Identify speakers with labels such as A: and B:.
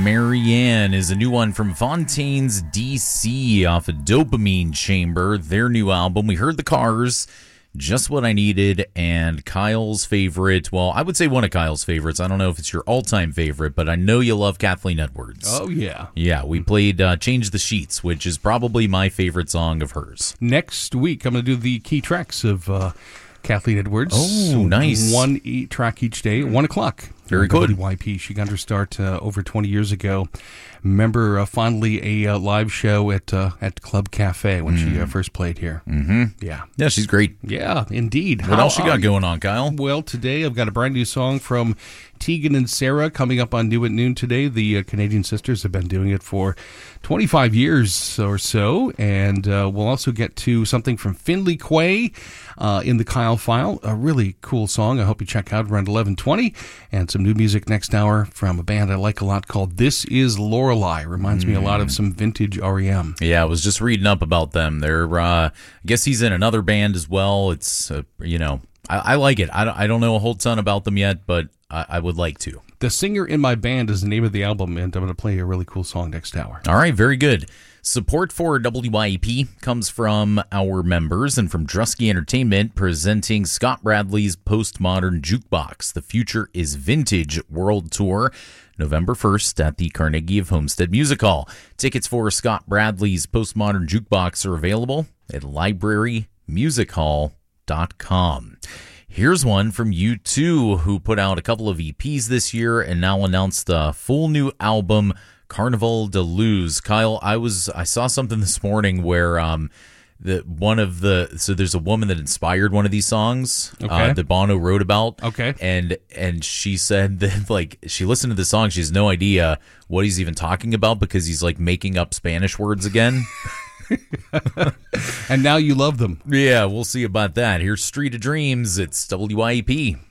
A: Marianne is a new one from Fontaine's DC off of Dopamine Chamber, their new album. We heard The Cars, Just What I Needed, and Kyle's favorite. Well, I would say one of Kyle's favorites. I don't know if it's your all-time favorite, but I know you love Kathleen Edwards.
B: Oh, yeah.
A: Yeah, we played Change the Sheets, which is probably my favorite song of hers.
B: Next week, I'm going to do the key tracks of Kathleen Edwards.
A: Oh, nice.
B: One track each day at 1 o'clock.
A: Very good.
B: WYP. She got her start over 20 years ago. Remember fondly a live show at Club Cafe when she first played here.
A: Mm-hmm.
B: Yeah.
A: Yeah, she's great.
B: Yeah, indeed.
A: What else you got going on, Kyle?
B: Well, today I've got a brand new song from Tegan and Sarah coming up on New at Noon today. The Canadian sisters have been doing it for 25 years or so. And we'll also get to something from Finley Quay in the Kyle File. A really cool song I hope you check out around 11:20. And some new music next hour from a band I like a lot called This Is Lorelei. Reminds me a lot of some vintage REM.
A: Yeah, I was just reading up about them. They're, I guess he's in another band as well. It's, I like it. I don't know a whole ton about them yet, but I would like to.
B: The Singer in My Band is the name of the album, and I'm going to play a really cool song next hour.
A: All right, very good. Support for WYEP comes from our members and from Drusky Entertainment, presenting Scott Bradley's Postmodern Jukebox. The Future is Vintage World Tour, November 1st at the Carnegie of Homestead Music Hall. Tickets for Scott Bradley's Postmodern Jukebox are available at librarymusichall.com. Here's one from U2, who put out a couple of EPs this year and now announced a full new album, Carnival de Luz. Kyle, I saw something this morning where there's a woman that inspired one of these songs that Bono wrote about.
B: Okay.
A: And she said that she listened to the song, she has no idea what he's even talking about because he's making up Spanish words again.
B: And now you love them.
A: Yeah, we'll see about that. Here's Street of Dreams. It's WYEP.